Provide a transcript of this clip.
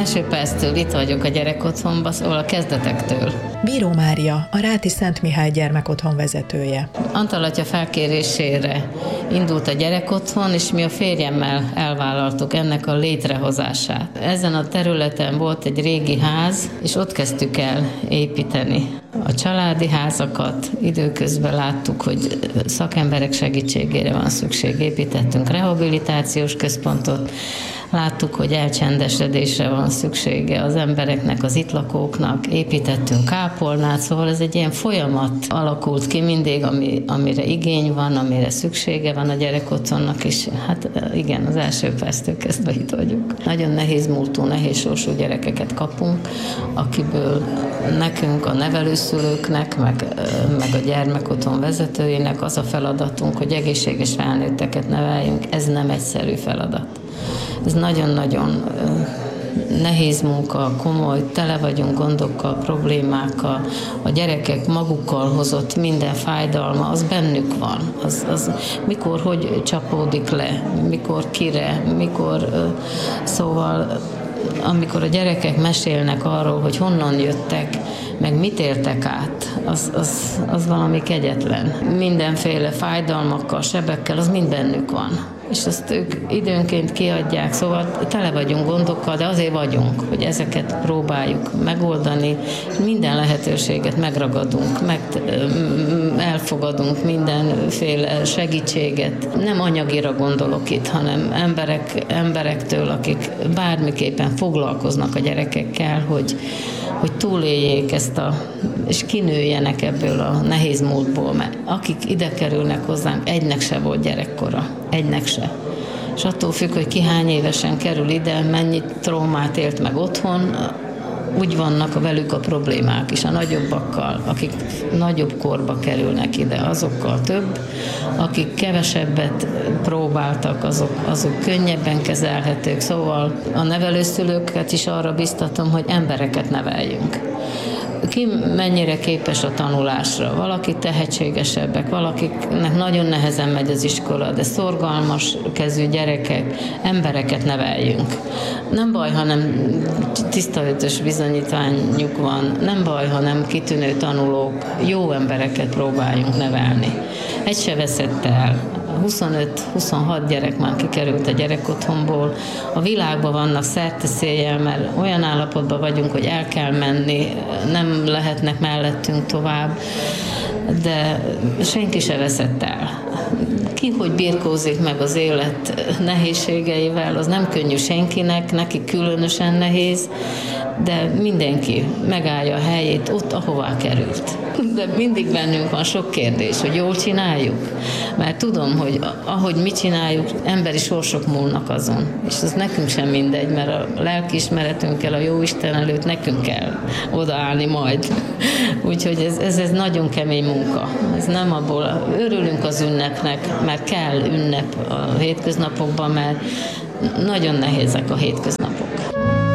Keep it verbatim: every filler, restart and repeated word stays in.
Első perctől itt vagyok a gyerekotthonban, szóval a kezdetektől. Bíró Mária, a Ráti Szent Mihály gyermekotthon vezetője. Antal atya felkérésére indult a gyerekotthon, és mi a férjemmel elvállaltuk ennek a létrehozását. Ezen a területen volt egy régi ház, és ott kezdtük el építeni a családi házakat. Időközben láttuk, hogy szakemberek segítségére van szükség. Építettünk rehabilitációs központot, láttuk, hogy elcsendesedésre van szüksége az embereknek, az itt lakóknak, építettünk kápolnát, szóval ez egy ilyen folyamat alakult ki mindig, ami, amire igény van, amire szüksége van a gyerekotthonnak, és hát igen, az első perctől kezdve itt vagyunk. Nagyon nehéz múltú, nehéz sorsú gyerekeket kapunk, akiből nekünk, a nevelőszülőknek, meg, meg a gyermekotthon vezetőjének az a feladatunk, hogy egészséges felnőtteket neveljünk, ez nem egyszerű feladat. Ez nagyon-nagyon nehéz munka, komoly, tele vagyunk gondokkal, problémákkal, a gyerekek magukkal hozott minden fájdalma, az bennük van. Az, az mikor, hogy csapódik le, mikor kire, mikor, szóval amikor a gyerekek mesélnek arról, hogy honnan jöttek, meg mit éltek át, az, az, az valami kegyetlen. Mindenféle fájdalmakkal, sebekkel, az mind bennük van. És azt ők időnként kiadják, szóval tele vagyunk gondokkal, de azért vagyunk, hogy ezeket próbáljuk megoldani, minden lehetőséget megragadunk, meg elfogadunk mindenféle segítséget. Nem anyagira gondolok itt, hanem emberek, emberektől, akik bármiképpen foglalkoznak a gyerekekkel, hogy, hogy túléljék ezt a, és kinőjenek ebből a nehéz múltból, mert akik ide kerülnek hozzánk, egynek se volt gyerekkora, egynek se. És attól függ, hogy ki hány évesen kerül ide, mennyi traumát élt meg otthon, úgy vannak velük a problémák is, a nagyobbakkal, akik nagyobb korba kerülnek ide, azokkal több, akik kevesebbet próbáltak, azok, azok könnyebben kezelhetők, szóval a nevelőszülőket is arra biztatom, hogy embereket neveljünk. Ki mennyire képes a tanulásra. Valaki tehetségesebbek, valakiknek nagyon nehezen megy az iskola, de szorgalmas kezű gyerekek, embereket neveljünk. Nem baj, hanem tiszta ötös bizonyítványuk van, nem baj, hanem kitűnő tanulók, jó embereket próbáljunk nevelni. Egy se veszett el. huszonöt-huszonhat gyerek már kikerült a gyerekotthonból. A világban vannak szerteszélyel, mert olyan állapotban vagyunk, hogy el kell menni, nem lehetnek mellettünk tovább, de senki se veszett el. Ki, hogy birkózik meg az élet nehézségeivel, az nem könnyű senkinek, neki különösen nehéz, de mindenki megállja a helyét ott, ahová került. De mindig bennünk van sok kérdés, hogy jól csináljuk, mert tudom, hogy ahogy mi csináljuk, emberi sorsok múlnak azon, és ez nekünk sem mindegy, mert a lelkiismeretünkkel, a Jóisten előtt nekünk kell odaállni majd. Úgyhogy ez, ez, ez nagyon kemény munka. Ez nem abból, örülünk az ünnepnek, mert kell ünnep a hétköznapokban, mert nagyon nehézek a hétköznapok.